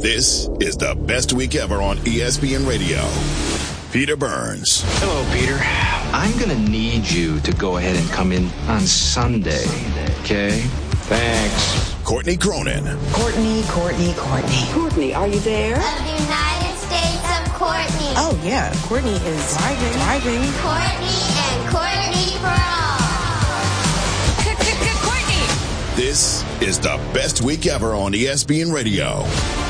This is the best week ever on ESPN Radio. Peter Burns. Hello, Peter. I'm going to need you to go ahead and come in on Sunday, okay? Thanks. Courtney Cronin. Courtney. Courtney, are you there? Of the United States of Courtney. Oh, yeah. Courtney is driving. Courtney and Courtney for all. Courtney! This is the best week ever on ESPN Radio.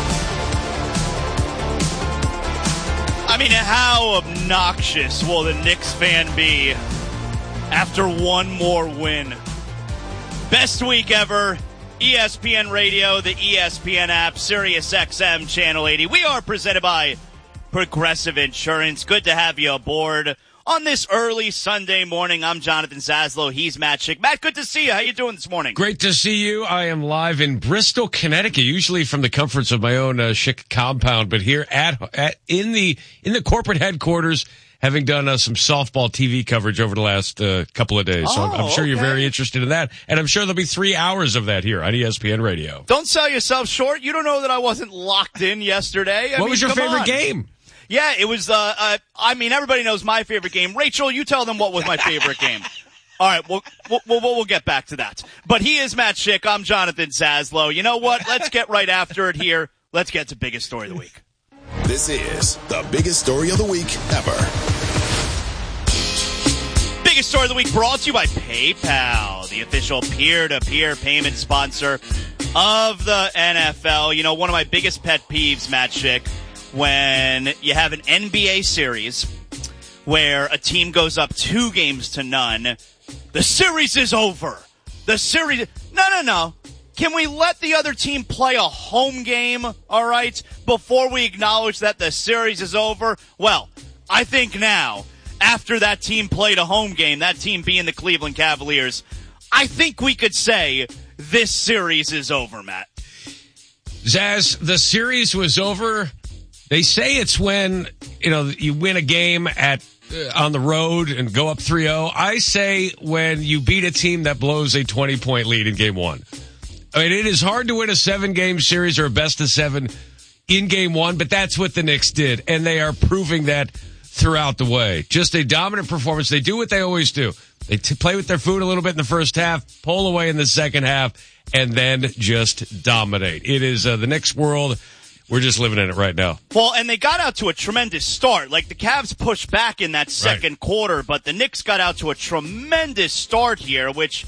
I mean, how obnoxious will the Knicks fan be after one more win? Best week ever, ESPN Radio, the ESPN app, Sirius XM Channel 80. We are presented by Progressive Insurance. Good to have you aboard on this early Sunday morning. I'm Jonathan Zaslow. He's Matt Schick. Matt, good to see you. How you doing this morning? Great to see you. I am live in Bristol, Connecticut, usually from the comforts of my own Schick compound, but here in the corporate headquarters, having done some softball TV coverage over the last couple of days. So I'm sure you're very interested in that. And I'm sure there'll be 3 hours of that here on ESPN Radio. Don't sell yourself short. You don't know that I wasn't locked in yesterday. What was your favorite game? Yeah, it was, everybody knows my favorite game. Rachel, you tell them what was my favorite game. All right, we'll get back to that. But he is Matt Schick. I'm Jonathan Zaslow. You know what? Let's get right after it here. Let's get to biggest story of the week. This is the biggest story of the week ever. Biggest story of the week brought to you by PayPal, the official peer-to-peer payment sponsor of the NFL. You know, one of my biggest pet peeves, Matt Schick, when you have an NBA series where a team goes up 2-0, the series is over. No. Can we let the other team play a home game, all right, before we acknowledge that the series is over? Well, I think now, after that team played a home game, that team being the Cleveland Cavaliers, I think we could say this series is over, Matt. Zaz, the series was over. They say it's when, you win a game on the road and go up 3-0. I say when you beat a team that blows a 20-point lead in game one. I mean, it is hard to win a 7-game series or a best of 7 in game one, but that's what the Knicks did, and they are proving that throughout the way. Just a dominant performance. They do what they always do. They play with their food a little bit in the first half, pull away in the second half, and then just dominate. It is the Knicks world. We're just living in it right now. Well, and they got out to a tremendous start. Like, the Cavs pushed back in that second quarter, but the Knicks got out to a tremendous start here, which,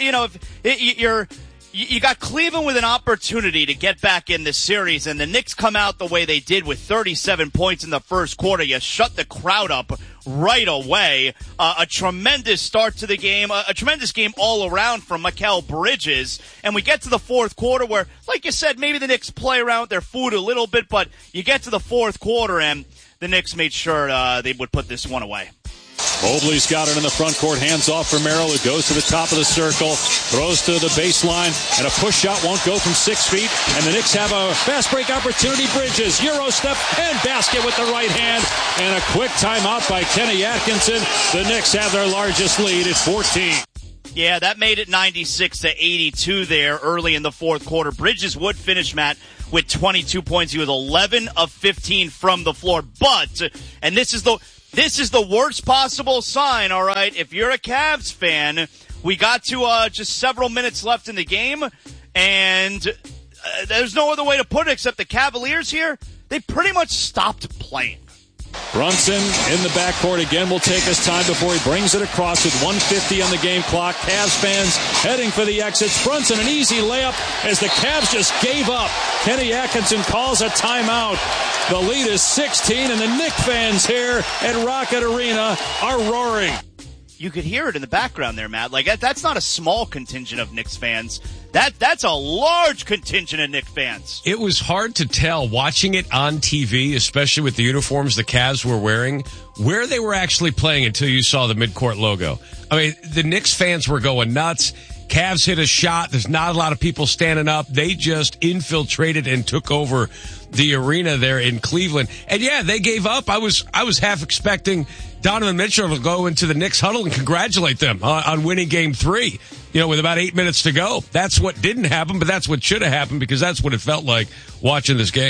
you got Cleveland with an opportunity to get back in this series, and the Knicks come out the way they did with 37 points in the first quarter. You shut the crowd up right away. A tremendous start to the game, a tremendous game all around from Mikal Bridges. And we get to the fourth quarter where, like you said, maybe the Knicks play around with their food a little bit, but you get to the fourth quarter and the Knicks made sure they would put this one away. Mobley's got it in the front court, hands off for Merrill, who goes to the top of the circle, throws to the baseline, and a push shot won't go from 6 feet, and the Knicks have a fast break opportunity. Bridges, Euro step, and basket with the right hand, and a quick timeout by Kenny Atkinson. The Knicks have their largest lead at 14. Yeah, that made it 96-82 there early in the fourth quarter. Bridges would finish, Matt, with 22 points. He was 11 of 15 from the floor, but, and this is the worst possible sign, all right? If you're a Cavs fan, we got to just several minutes left in the game, and there's no other way to put it except the Cavaliers here, they pretty much stopped playing. Brunson in the backcourt again will take his time before he brings it across with 1:50 on the game clock. Cavs fans heading for the exits. Brunson, an easy layup as the Cavs just gave up. Kenny Atkinson calls a timeout. The lead is 16, and the Knicks fans here at Rocket Arena are roaring. You could hear it in the background there, Matt. Like, that's not a small contingent of Knicks fans. That's a large contingent of Knicks fans. It was hard to tell watching it on TV, especially with the uniforms the Cavs were wearing, where they were actually playing until you saw the midcourt logo. I mean, the Knicks fans were going nuts. Cavs hit a shot. There's not a lot of people standing up. They just infiltrated and took over the arena there in Cleveland. And yeah, they gave up. I was half expecting Donovan Mitchell to go into the Knicks huddle and congratulate them on winning game 3, with about 8 minutes to go. That's what didn't happen, but that's what should have happened because that's what it felt like watching this game.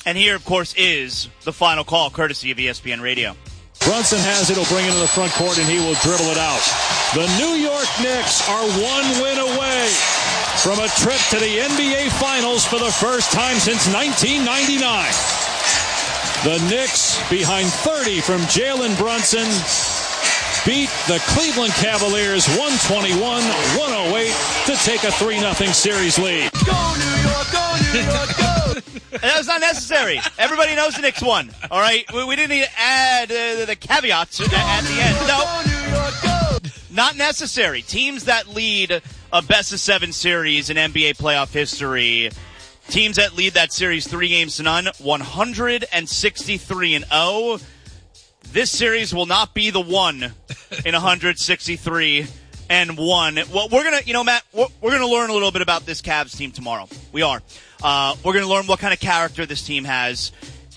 And here, of course, is the final call, courtesy of ESPN Radio. Brunson has it. He'll bring it to the front court, and he will dribble it out. The New York Knicks are 1 win away from a trip to the NBA Finals for the first time since 1999. The Knicks, behind 30 from Jalen Brunson, beat the Cleveland Cavaliers 121-108 to take a 3-0 series lead. Go New York, go New York, go! That was not necessary. Everybody knows the Knicks won. All right? We didn't need to add the caveats at the end. No. Not necessary. Teams that lead a best-of-7 series in NBA playoff history, teams that lead that series 3-0, 163-0. This series will not be the one in 163-1. Well, we're going to, Matt, we're going to learn a little bit about this Cavs team tomorrow. We are. We're going to learn what kind of character this team has.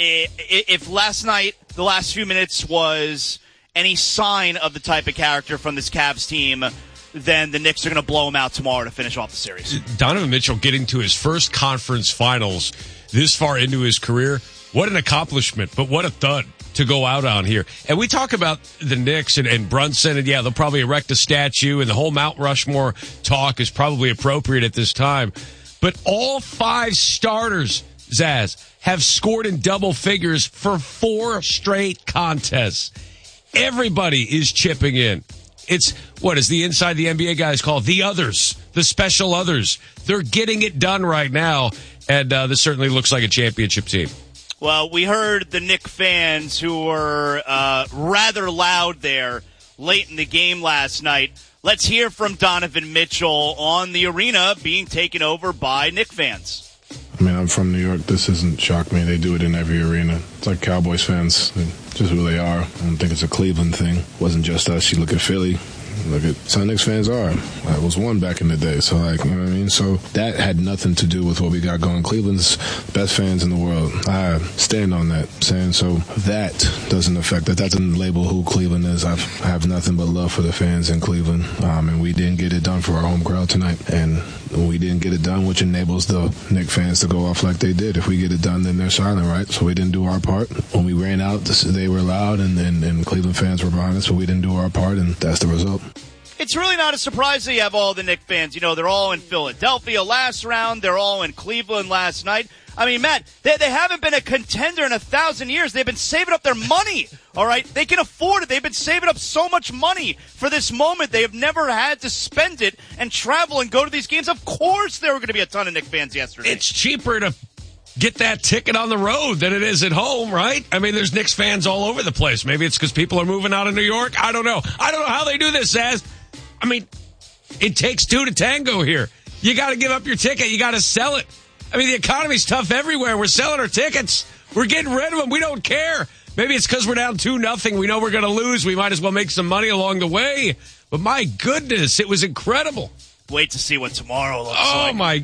If last night, the last few minutes was any sign of the type of character from this Cavs team, then the Knicks are going to blow them out tomorrow to finish off the series. Donovan Mitchell getting to his first conference finals this far into his career. What an accomplishment, but what a thud to go out on here. And we talk about the Knicks and Brunson, and yeah, they'll probably erect a statue, and the whole Mount Rushmore talk is probably appropriate at this time. But all 5 starters, Zaz, have scored in double figures for 4 straight contests. Everybody is chipping in. It's, what is the inside the NBA guys call the others, the special others. They're getting it done right now, and this certainly looks like a championship team. Well, we heard the Knicks fans who were rather loud there late in the game last night. Let's hear from Donovan Mitchell on the arena being taken over by Knicks fans. I mean, I'm from New York. This doesn't shock me. They do it in every arena. It's like Cowboys fans. They're just who they are. I don't think it's a Cleveland thing. It wasn't just us. You look at Philly. Look at some Knicks fans are. I was one back in the day. So, you know what I mean? So that had nothing to do with what we got going. Cleveland's best fans in the world. I stand on that, saying so that doesn't affect that. That doesn't label who Cleveland is. I have nothing but love for the fans in Cleveland. And we didn't get it done for our home crowd tonight. And we didn't get it done, which enables the Knicks fans to go off like they did. If we get it done, then they're silent, right? So we didn't do our part. When we ran out, they were loud, and Cleveland fans were behind us, but we didn't do our part, and that's the result. It's really not a surprise that you have all the Knicks fans. You know, they're all in Philadelphia last round. They're all in Cleveland last night. I mean, Matt, they haven't been a contender in 1,000 years. They've been saving up their money, all right? They can afford it. They've been saving up so much money for this moment. They have never had to spend it and travel and go to these games. Of course there were going to be a ton of Knicks fans yesterday. It's cheaper to get that ticket on the road than it is at home, right? I mean, there's Knicks fans all over the place. Maybe it's because people are moving out of New York. I don't know. I don't know how they do this, Zaz. I mean, it takes 2 to tango here. You got to give up your ticket. You got to sell it. I mean, the economy's tough everywhere. We're selling our tickets. We're getting rid of them. We don't care. Maybe it's because we're down 2-0. We know we're going to lose. We might as well make some money along the way. But my goodness, it was incredible. Wait to see what tomorrow looks Oh, like. my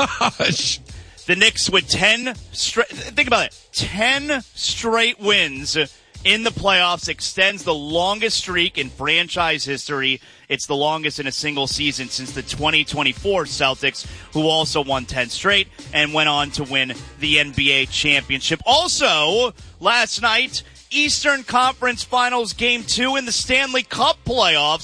gosh. The Knicks with 10 straight, think about it, 10 straight wins in the playoffs extends the longest streak in franchise history. It's the longest in a single season since the 2024 Celtics, who also won 10 straight and went on to win the NBA championship. Also, last night, Eastern Conference Finals Game 2 in the Stanley Cup playoffs.